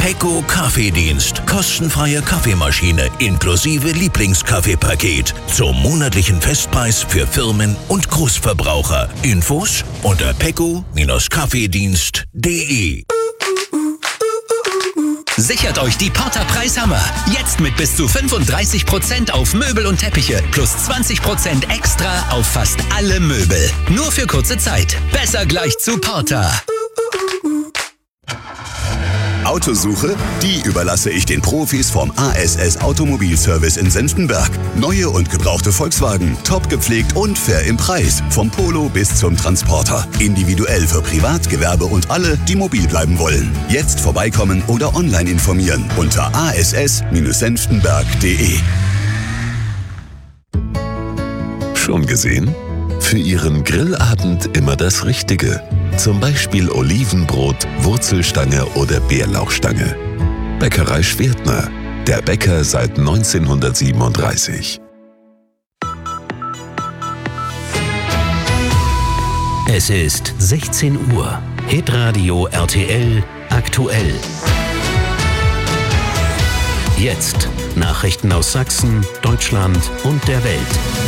Pecco Kaffeedienst. Kostenfreie Kaffeemaschine inklusive Lieblingskaffeepaket. Zum monatlichen Festpreis für Firmen und Großverbraucher. Infos unter pecco-kaffeedienst.de. Sichert euch die Porter Preishammer. Jetzt mit bis zu 35% auf Möbel und Teppiche plus 20% extra auf fast alle Möbel. Nur für kurze Zeit. Besser gleich zu Porter. Autosuche? Die überlasse ich den Profis vom ASS Automobilservice in Senftenberg. Neue und gebrauchte Volkswagen, top gepflegt und fair im Preis. Vom Polo bis zum Transporter. Individuell für Privat, Gewerbe und alle, die mobil bleiben wollen. Jetzt vorbeikommen oder online informieren unter ass-senftenberg.de. Schon gesehen? Für Ihren Grillabend immer das Richtige. Zum Beispiel Olivenbrot, Wurzelstange oder Bärlauchstange. Bäckerei Schwertner. Der Bäcker seit 1937. Es ist 16 Uhr. Hitradio RTL aktuell. Jetzt Nachrichten aus Sachsen, Deutschland und der Welt.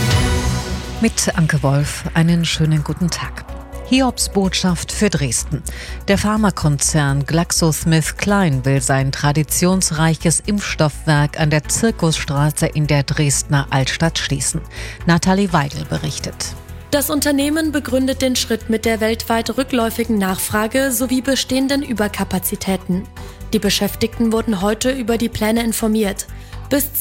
Mit Anke Wolf, einen schönen guten Tag. Hiobsbotschaft für Dresden. Der Pharmakonzern GlaxoSmithKline will sein traditionsreiches Impfstoffwerk an der Zirkusstraße in der Dresdner Altstadt schließen. Nathalie Weigel berichtet. Das Unternehmen begründet den Schritt mit der weltweit rückläufigen Nachfrage sowie bestehenden Überkapazitäten. Die Beschäftigten wurden heute über die Pläne informiert. Bis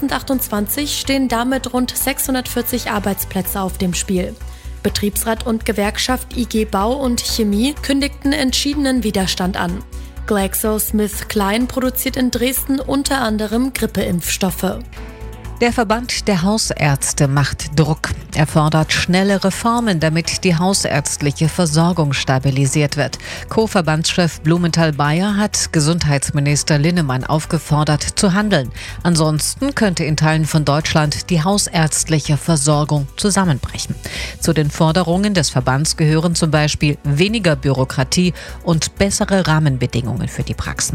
2028 stehen damit rund 640 Arbeitsplätze auf dem Spiel. Betriebsrat und Gewerkschaft IG Bau und Chemie kündigten entschiedenen Widerstand an. GlaxoSmithKline produziert in Dresden unter anderem Grippeimpfstoffe. Der Verband der Hausärzte macht Druck. Er fordert schnelle Reformen, damit die hausärztliche Versorgung stabilisiert wird. Co-Verbandschef Blumenthal-Bayer hat Gesundheitsminister Linnemann aufgefordert, zu handeln. Ansonsten könnte in Teilen von Deutschland die hausärztliche Versorgung zusammenbrechen. Zu den Forderungen des Verbands gehören zum Beispiel weniger Bürokratie und bessere Rahmenbedingungen für die Praxen.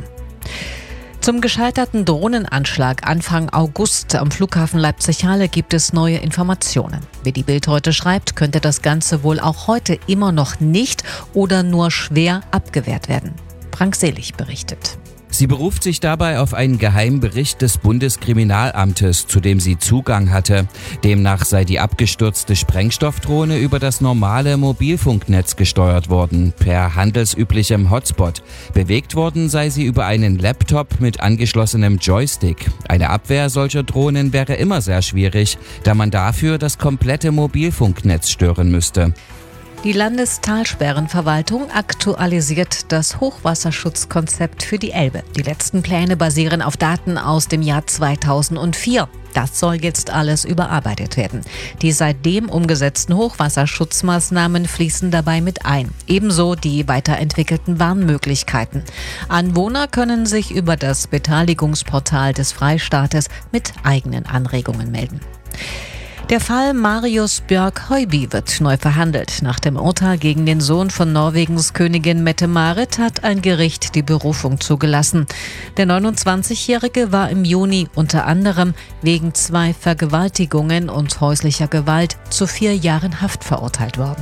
Zum gescheiterten Drohnenanschlag Anfang August am Flughafen Leipzig-Halle gibt es neue Informationen. Wie die Bild heute schreibt, könnte das Ganze wohl auch heute immer noch nicht oder nur schwer abgewehrt werden. Frank Selig berichtet. Sie beruft sich dabei auf einen Geheimbericht des Bundeskriminalamtes, zu dem sie Zugang hatte. Demnach sei die abgestürzte Sprengstoffdrohne über das normale Mobilfunknetz gesteuert worden, per handelsüblichem Hotspot. Bewegt worden sei sie über einen Laptop mit angeschlossenem Joystick. Eine Abwehr solcher Drohnen wäre immer sehr schwierig, da man dafür das komplette Mobilfunknetz stören müsste. Die Landestalsperrenverwaltung aktualisiert das Hochwasserschutzkonzept für die Elbe. Die letzten Pläne basieren auf Daten aus dem Jahr 2004. Das soll jetzt alles überarbeitet werden. Die seitdem umgesetzten Hochwasserschutzmaßnahmen fließen dabei mit ein. Ebenso die weiterentwickelten Warnmöglichkeiten. Anwohner können sich über das Beteiligungsportal des Freistaates mit eigenen Anregungen melden. Der Fall Marius Björk-Høiby wird neu verhandelt. Nach dem Urteil gegen den Sohn von Norwegens Königin Mette-Marit hat ein Gericht die Berufung zugelassen. Der 29-Jährige war im Juni unter anderem wegen 2 Vergewaltigungen und häuslicher Gewalt zu 4 Jahren Haft verurteilt worden.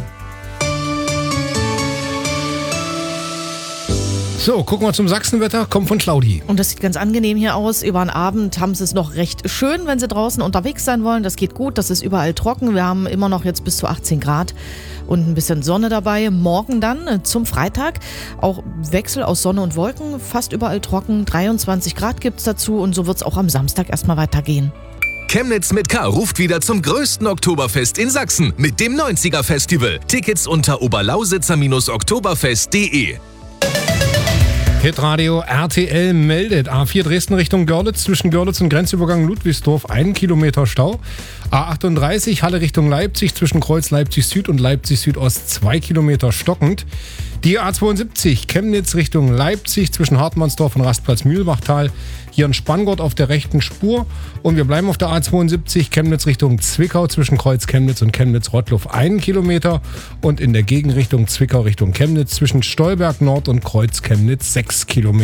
So, gucken wir zum Sachsenwetter, kommt von Claudi. Und das sieht ganz angenehm hier aus. Über den Abend haben sie es noch recht schön, wenn sie draußen unterwegs sein wollen. Das geht gut, das ist überall trocken. Wir haben immer noch jetzt bis zu 18 Grad und ein bisschen Sonne dabei. Morgen dann zum Freitag auch Wechsel aus Sonne und Wolken, fast überall trocken. 23 Grad gibt es dazu und so wird es auch am Samstag erstmal weitergehen. Chemnitz mit K ruft wieder zum größten Oktoberfest in Sachsen mit dem 90er Festival. Tickets unter oberlausitzer-oktoberfest.de. Hitradio RTL meldet. A4 Dresden Richtung Görlitz, zwischen Görlitz und Grenzübergang Ludwigsdorf 1 Kilometer Stau. A38 Halle Richtung Leipzig, zwischen Kreuz Leipzig Süd und Leipzig Südost 2 Kilometer stockend. Die A72 Chemnitz Richtung Leipzig, zwischen Hartmannsdorf und Rastplatz Mühlbachtal. Hier in Spangott auf der rechten Spur. Und wir bleiben auf der A72 Chemnitz Richtung Zwickau, zwischen Kreuz Chemnitz und Chemnitz-Rottloff 1 Kilometer. Und in der Gegenrichtung Zwickau Richtung Chemnitz, zwischen Stolberg Nord und Kreuz Chemnitz 6 Kilometer.